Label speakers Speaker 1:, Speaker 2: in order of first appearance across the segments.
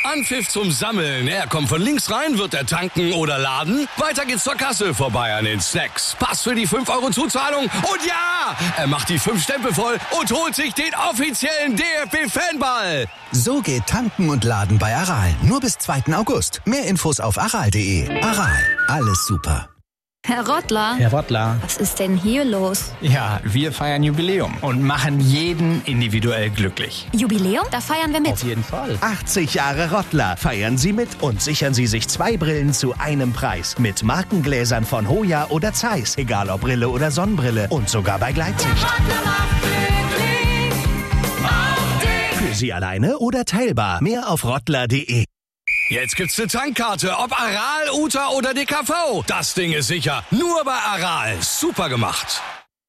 Speaker 1: Anpfiff zum Sammeln. Er kommt von links rein, wird er tanken oder laden. Weiter geht's zur Kasse, vorbei an den Snacks. Pass für die 5 € Zuzahlung. Und ja, er macht die 5 Stempel voll und holt sich den offiziellen DFB-Fanball.
Speaker 2: So geht Tanken und Laden bei Aral. Nur bis 2. August. Mehr Infos auf aral.de. Aral, alles super.
Speaker 3: Herr Rottler.
Speaker 4: Herr Rottler.
Speaker 3: Was ist denn hier los?
Speaker 4: Ja, wir feiern Jubiläum und machen jeden individuell glücklich.
Speaker 3: Jubiläum? Da feiern wir mit.
Speaker 4: Auf jeden Fall.
Speaker 5: 80 Jahre Rottler. Feiern Sie mit und sichern Sie sich 2 Brillen zu einem Preis. Mit Markengläsern von Hoya oder Zeiss. Egal ob Brille oder Sonnenbrille. Und sogar bei Gleitsicht. Für Sie alleine oder teilbar. Mehr auf rottler.de.
Speaker 1: Jetzt gibt's eine Tankkarte, ob Aral, Uta oder DKV. Das Ding ist sicher. Nur bei Aral. Super gemacht.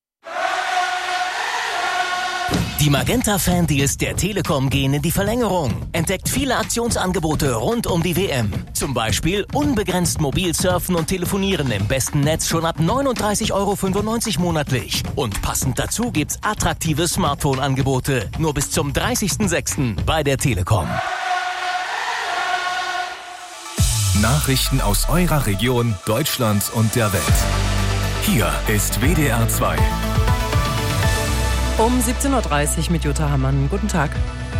Speaker 6: Die Magenta-Fan-Deals der Telekom gehen in die Verlängerung. Entdeckt viele Aktionsangebote rund um die WM. Zum Beispiel unbegrenzt mobil surfen und telefonieren im besten Netz schon ab 39,95 € monatlich. Und passend dazu gibt's attraktive Smartphone-Angebote. Nur bis zum 30.06. bei der Telekom.
Speaker 7: Nachrichten aus eurer Region, Deutschland und der Welt. Hier ist WDR 2.
Speaker 8: Um 17:30 Uhr mit Jutta Hammann. Guten Tag.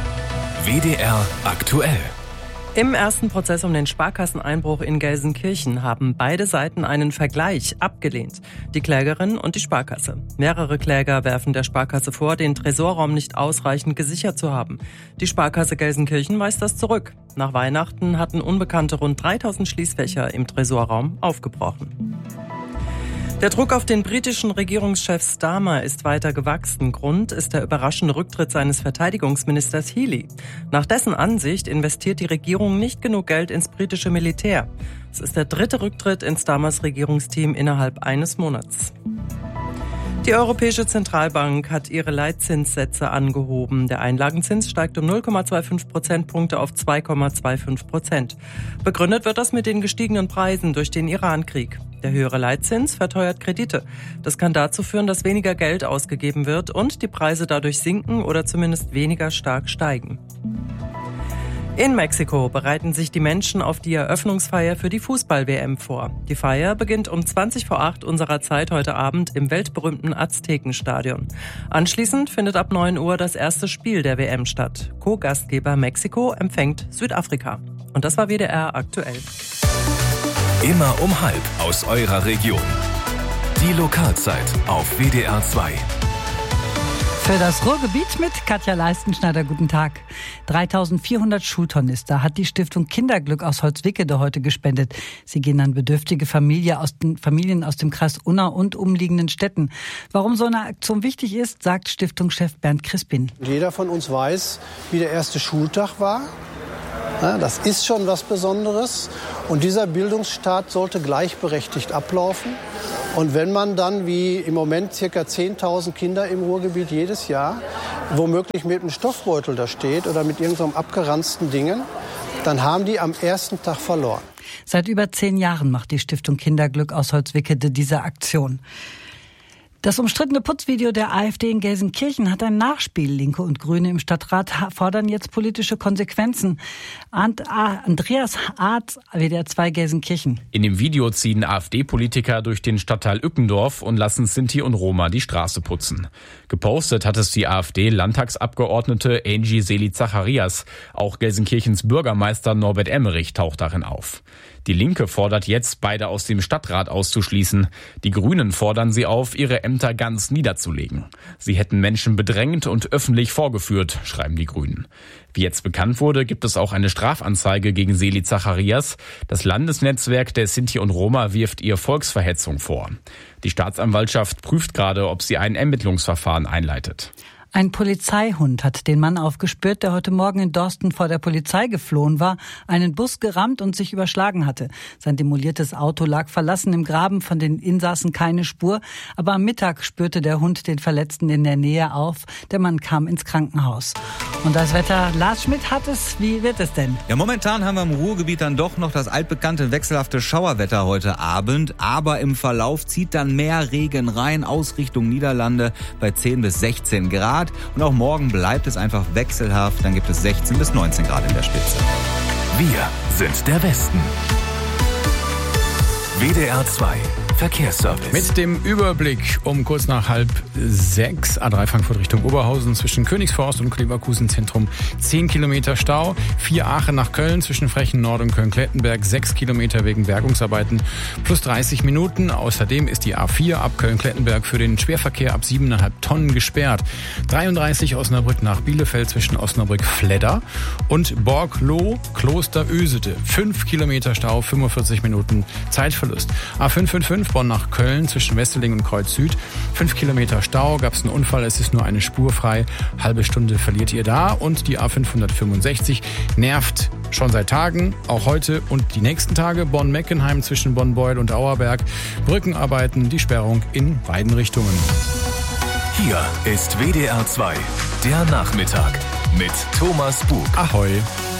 Speaker 7: WDR aktuell.
Speaker 8: Im ersten Prozess um den Sparkasseneinbruch in Gelsenkirchen haben beide Seiten einen Vergleich abgelehnt. Die Klägerin und die Sparkasse. Mehrere Kläger werfen der Sparkasse vor, den Tresorraum nicht ausreichend gesichert zu haben. Die Sparkasse Gelsenkirchen weist das zurück. Nach Weihnachten hatten Unbekannte rund 3000 Schließfächer im Tresorraum aufgebrochen. Der Druck auf den britischen Regierungschef Starmer ist weiter gewachsen. Grund ist der überraschende Rücktritt seines Verteidigungsministers Healey. Nach dessen Ansicht investiert die Regierung nicht genug Geld ins britische Militär. Es ist der 3. Rücktritt in Starmers Regierungsteam innerhalb eines Monats. Die Europäische Zentralbank hat ihre Leitzinssätze angehoben. Der Einlagenzins steigt um 0,25 Prozentpunkte auf 2,25%. Begründet wird das mit den gestiegenen Preisen durch den Iran-Krieg. Der höhere Leitzins verteuert Kredite. Das kann dazu führen, dass weniger Geld ausgegeben wird und die Preise dadurch sinken oder zumindest weniger stark steigen. In Mexiko bereiten sich die Menschen auf die Eröffnungsfeier für die Fußball-WM vor. Die Feier beginnt um 20:08 unserer Zeit heute Abend im weltberühmten Aztekenstadion. Anschließend findet ab 9 Uhr das erste Spiel der WM statt. Co-Gastgeber Mexiko empfängt Südafrika. Und das war WDR aktuell.
Speaker 7: Immer um 12:30 aus eurer Region. Die Lokalzeit auf WDR 2.
Speaker 9: Für das Ruhrgebiet mit Katja Leistenschneider, guten Tag. 3.400 Schultornister hat die Stiftung Kinderglück aus Holzwickede heute gespendet. Sie gehen an bedürftige Familien aus dem Kreis Unna und umliegenden Städten. Warum so eine Aktion wichtig ist, sagt Stiftungschef Bernd Crispin.
Speaker 10: Jeder von uns weiß, wie der erste Schultag war. Ja, das ist schon was Besonderes. Und dieser Bildungsstart sollte gleichberechtigt ablaufen. Und wenn man dann, wie im Moment, ca. 10.000 Kinder im Ruhrgebiet jedes Jahr, womöglich mit einem Stoffbeutel da steht oder mit irgendeinem abgeranzten Dingen, dann haben die am ersten Tag verloren.
Speaker 9: Seit über 10 Jahren macht die Stiftung Kinderglück aus Holzwickede diese Aktion. Das umstrittene Putzvideo der AfD in Gelsenkirchen hat ein Nachspiel. Linke und Grüne im Stadtrat fordern jetzt politische Konsequenzen. Andreas Arz, WDR 2 Gelsenkirchen.
Speaker 11: In dem Video ziehen AfD-Politiker durch den Stadtteil Ückendorf und lassen Sinti und Roma die Straße putzen. Gepostet hat es die AfD-Landtagsabgeordnete Angie Seli-Zacharias. Auch Gelsenkirchens Bürgermeister Norbert Emmerich taucht darin auf. Die Linke fordert jetzt, beide aus dem Stadtrat auszuschließen. Die Grünen fordern sie auf, ihre Ämter ganz niederzulegen. Sie hätten Menschen bedrängt und öffentlich vorgeführt, schreiben die Grünen. Wie jetzt bekannt wurde, gibt es auch eine Strafanzeige gegen Seli-Zacharias. Das Landesnetzwerk der Sinti und Roma wirft ihr Volksverhetzung vor. Die Staatsanwaltschaft prüft gerade, ob sie ein Ermittlungsverfahren einleitet.
Speaker 9: Ein Polizeihund hat den Mann aufgespürt, der heute Morgen in Dorsten vor der Polizei geflohen war, einen Bus gerammt und sich überschlagen hatte. Sein demoliertes Auto lag verlassen im Graben, von den Insassen keine Spur. Aber am Mittag spürte der Hund den Verletzten in der Nähe auf. Der Mann kam ins Krankenhaus. Und das Wetter, Lars Schmidt hat es. Wie wird es denn?
Speaker 12: Ja, momentan haben wir im Ruhrgebiet dann doch noch das altbekannte wechselhafte Schauerwetter heute Abend. Aber im Verlauf zieht dann mehr Regen rein aus Richtung Niederlande bei 10 bis 16 Grad. Und auch morgen bleibt es einfach wechselhaft. Dann gibt es 16 bis 19 Grad in der Spitze.
Speaker 7: Wir sind der Westen. WDR 2 Verkehrsservice.
Speaker 11: Mit dem Überblick um kurz nach 5:30 A3 Frankfurt Richtung Oberhausen zwischen Königsforst und Leverkusen Zentrum 10 Kilometer Stau. 4 Aachen nach Köln zwischen Frechen Nord und Köln-Klettenberg 6 Kilometer wegen Bergungsarbeiten plus 30 Minuten. Außerdem ist die A4 ab Köln-Klettenberg für den Schwerverkehr ab 7,5 Tonnen gesperrt. 33 Osnabrück nach Bielefeld zwischen Osnabrück-Fledder und Borgloh-Klosterösede. 5 Kilometer Stau, 45 Minuten Zeitverlust. A555 Bonn nach Köln zwischen Wesseling und Kreuz Süd. 5 Kilometer Stau, gab es einen Unfall, es ist nur eine Spur frei. Halbe Stunde verliert ihr da. Und die A565 nervt schon seit Tagen, auch heute und die nächsten Tage. Bonn-Meckenheim zwischen Bonn-Beuel und Auerberg. Brückenarbeiten, die Sperrung in beiden Richtungen.
Speaker 7: Hier ist WDR 2, der Nachmittag mit Thomas Bug.
Speaker 11: Ahoi.